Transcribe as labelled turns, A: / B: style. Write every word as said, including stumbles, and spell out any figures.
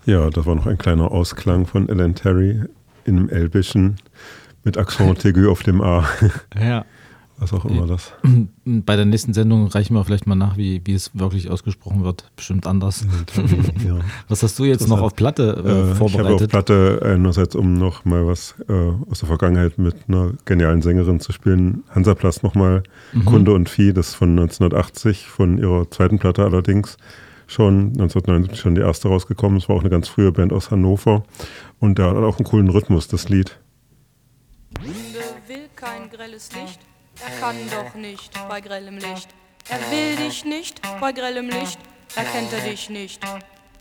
A: Ja, das war noch ein kleiner Ausklang von Ellen Terry in einem Elbischen mit Accent aigu auf dem A.
B: Ja.
A: Was auch immer das.
B: Bei der nächsten Sendung reichen wir vielleicht mal nach, wie, wie es wirklich ausgesprochen wird. Bestimmt anders.
A: Ja.
B: Was hast du jetzt noch auf Platte äh,
A: äh,
B: vorbereitet?
A: Ich habe auf Platte einerseits, um noch mal was äh, aus der Vergangenheit mit einer genialen Sängerin zu spielen, Hansaplast nochmal, mhm. Kunde und Vieh, das ist von neunzehnhundertachtzig, von ihrer zweiten Platte allerdings. Schon neunzehnhundertneunundsiebzig schon die erste rausgekommen. Es war auch eine ganz frühe Band aus Hannover. Und der hat auch einen coolen Rhythmus, das Lied.
C: Kunde will kein grelles Licht. Er kann doch nicht bei grellem Licht. Er will dich nicht bei grellem Licht. Erkennt er dich nicht.